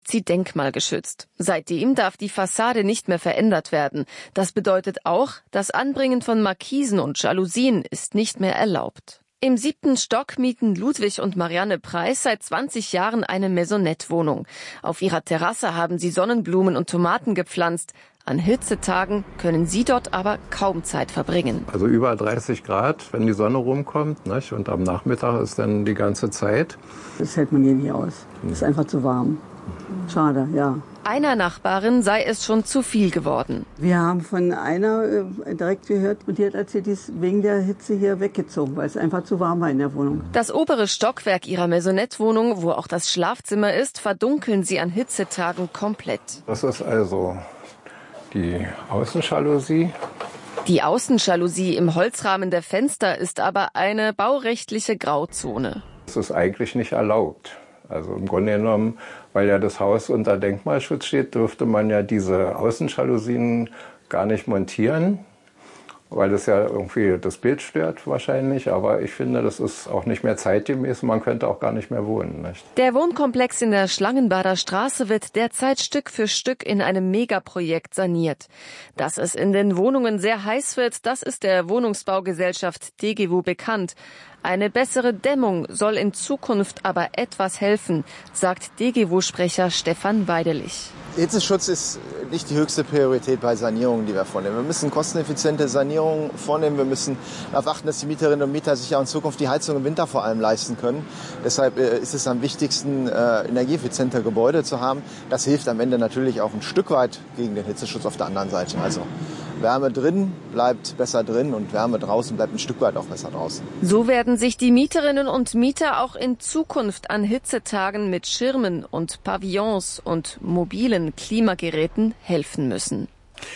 ist sie denkmalgeschützt. Seitdem darf die Fassade nicht mehr verändert werden. Das bedeutet auch, das Anbringen von Markisen und Jalousien ist nicht mehr erlaubt. Im 7. Stock mieten Ludwig und Marianne Preis seit 20 Jahren eine Maisonette-Wohnung. Auf ihrer Terrasse haben sie Sonnenblumen und Tomaten gepflanzt. An Hitzetagen können sie dort aber kaum Zeit verbringen. Also über 30 Grad, wenn die Sonne rumkommt, nicht? Und am Nachmittag ist dann die ganze Zeit. Das hält man hier nicht aus. Das ist einfach zu warm. Schade, ja. Einer Nachbarin sei es schon zu viel geworden. Wir haben von einer direkt gehört und die hat erzählt, die ist wegen der Hitze hier weggezogen, weil es einfach zu warm war in der Wohnung. Das obere Stockwerk ihrer Maisonette-Wohnung, wo auch das Schlafzimmer ist, verdunkeln sie an Hitzetagen komplett. Das ist also die Außenjalousie. Die Außenjalousie im Holzrahmen der Fenster ist aber eine baurechtliche Grauzone. Das ist eigentlich nicht erlaubt. Also im Grunde genommen, weil ja das Haus unter Denkmalschutz steht, dürfte man ja diese Außenjalousien gar nicht montieren, weil das ja irgendwie das Bild stört wahrscheinlich. Aber ich finde, das ist auch nicht mehr zeitgemäß. Man könnte auch gar nicht mehr wohnen. Nicht? Der Wohnkomplex in der Schlangenbader Straße wird derzeit Stück für Stück in einem Megaprojekt saniert. Dass es in den Wohnungen sehr heiß wird, das ist der Wohnungsbaugesellschaft DGWO bekannt. Eine bessere Dämmung soll in Zukunft aber etwas helfen, sagt DGWO-Sprecher Stefan Weidelich. Hitzeschutz ist nicht die höchste Priorität bei Sanierungen, die wir vornehmen. Wir müssen kosteneffiziente Sanierungen vornehmen. Wir müssen darauf achten, dass die Mieterinnen und Mieter sich ja in Zukunft die Heizung im Winter vor allem leisten können. Deshalb ist es am wichtigsten, energieeffiziente Gebäude zu haben. Das hilft am Ende natürlich auch ein Stück weit gegen den Hitzeschutz auf der anderen Seite. Also Wärme drin bleibt besser drin und Wärme draußen bleibt ein Stück weit auch besser draußen. So werden sich die Mieterinnen und Mieter auch in Zukunft an Hitzetagen mit Schirmen und Pavillons und mobilen Klimageräten helfen müssen.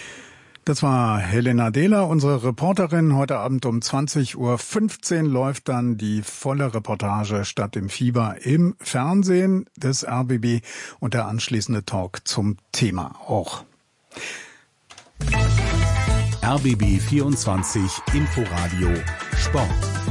Das war Helena Dehler, unsere Reporterin. Heute Abend um 20:15 Uhr läuft dann die volle Reportage Stadt im Fieber im Fernsehen des RBB und der anschließende Talk zum Thema auch. RBB 24 Inforadio Sport.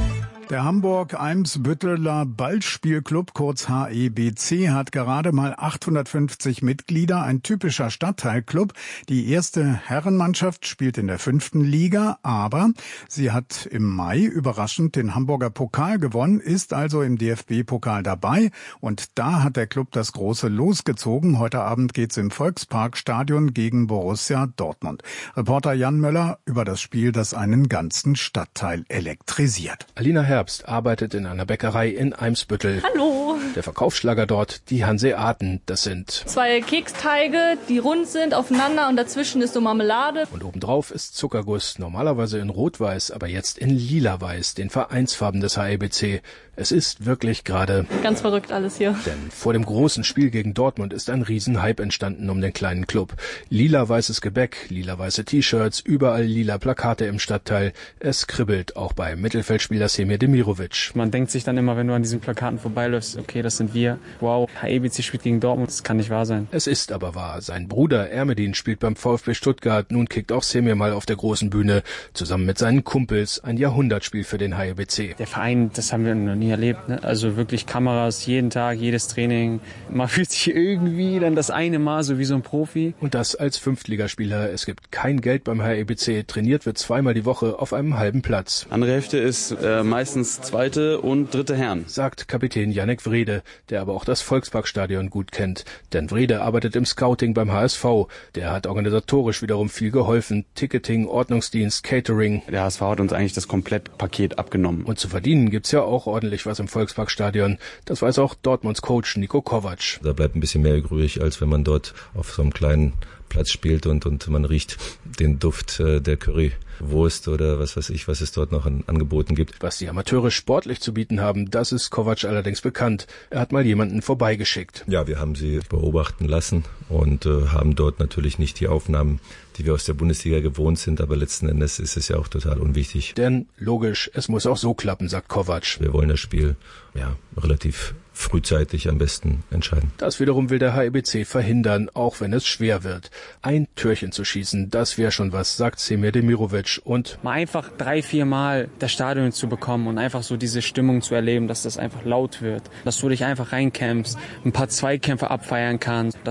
Der Hamburg-Eimsbütteler Ballspielclub, kurz HEBC, hat gerade mal 850 Mitglieder, ein typischer Stadtteilclub. Die erste Herrenmannschaft spielt in der 5. Liga, aber sie hat im Mai überraschend den Hamburger Pokal gewonnen, ist also im DFB-Pokal dabei und da hat der Club das große Los gezogen. Heute Abend geht's im Volksparkstadion gegen Borussia Dortmund. Reporter Jan Möller über das Spiel, das einen ganzen Stadtteil elektrisiert. Alina Herbst arbeitet in einer Bäckerei in Eimsbüttel. Hallo! Der Verkaufsschlager dort, die Hanseaten, das sind 2 Keksteige, die rund sind, aufeinander und dazwischen ist so Marmelade. Und obendrauf ist Zuckerguss, normalerweise in Rot-Weiß, aber jetzt in Lila-Weiß, den Vereinsfarben des HEBC. Es ist wirklich gerade ganz verrückt alles hier. Denn vor dem großen Spiel gegen Dortmund ist ein Riesenhype entstanden um den kleinen Club. Lila-weißes Gebäck, lila-weiße T-Shirts, überall lila Plakate im Stadtteil. Es kribbelt auch bei Mittelfeldspieler Semir Demirovic. Man denkt sich dann immer, wenn du an diesen Plakaten vorbeiläufst, okay, das sind wir. Wow, HEBC spielt gegen Dortmund, das kann nicht wahr sein. Es ist aber wahr. Sein Bruder Ermedin spielt beim VfB Stuttgart. Nun kickt auch Semir mal auf der großen Bühne. Zusammen mit seinen Kumpels ein Jahrhundertspiel für den HEBC. Der Verein, das haben wir noch nie erlebt. Ne? Also wirklich Kameras, jeden Tag, jedes Training. Man fühlt sich irgendwie dann das eine Mal so wie so ein Profi. Und das als Fünftligaspieler. Es gibt kein Geld beim HEBC. Trainiert wird 2-mal die Woche auf einem halben Platz. Andere Hälfte ist meistens zweite und dritte Herren, sagt Kapitän Jannik Wrede, der aber auch das Volksparkstadion gut kennt. Denn Wrede arbeitet im Scouting beim HSV. Der hat organisatorisch wiederum viel geholfen. Ticketing, Ordnungsdienst, Catering. Der HSV hat uns eigentlich das Komplettpaket abgenommen. Und zu verdienen gibt's ja auch ordentlich was im Volksparkstadion. Das weiß auch Dortmunds Coach Niko Kovac. Da bleibt ein bisschen mehr übrig, als wenn man dort auf so einem kleinen Platz spielt und man riecht den Duft der Currywurst oder was weiß ich, was es dort noch an Angeboten gibt. Was die Amateure sportlich zu bieten haben, das ist Kovac allerdings bekannt. Er hat mal jemanden vorbeigeschickt. Ja, wir haben sie beobachten lassen und haben dort natürlich nicht die Aufnahmen, die wir aus der Bundesliga gewohnt sind, aber letzten Endes ist es ja auch total unwichtig. Denn logisch, es muss auch so klappen, sagt Kovac. Wir wollen das Spiel relativ frühzeitig am besten entscheiden. Das wiederum will der HEBC verhindern, auch wenn es schwer wird. Ein Türchen zu schießen, das wäre schon was, sagt Semir Demirovic. Und mal einfach 3-4 Mal das Stadion zu bekommen und einfach so diese Stimmung zu erleben, dass das einfach laut wird. Dass du dich einfach reinkämpfst, ein paar Zweikämpfe abfeiern kannst, dass